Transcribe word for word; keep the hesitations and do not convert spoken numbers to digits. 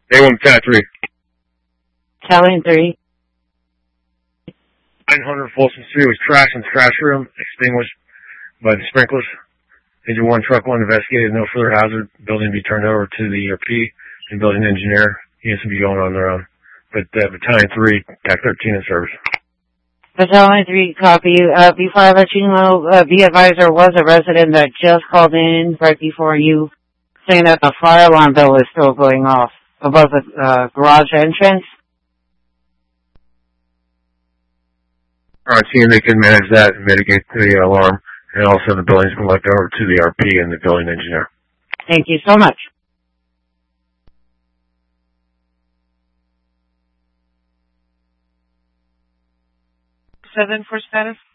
A one ten three. Telling three. nine hundred Folsom Street was trashed in the trash room, extinguished by the sprinklers. Engine one, truck one investigated, no further hazard. Building to be turned over to the E R P and building engineer. Units will be going on their own. But uh, Battalion three, T A C thirteen in service. Battalion three, copy. Uh, before I let you know, uh, be advised there was a resident that just called in right before you, saying that the fire alarm bell is still going off above the uh, garage entrance. All right, seeing they can manage that and mitigate the alarm, and also the building's been left over to the E R P and the building engineer. Thank you so much. Seven for status.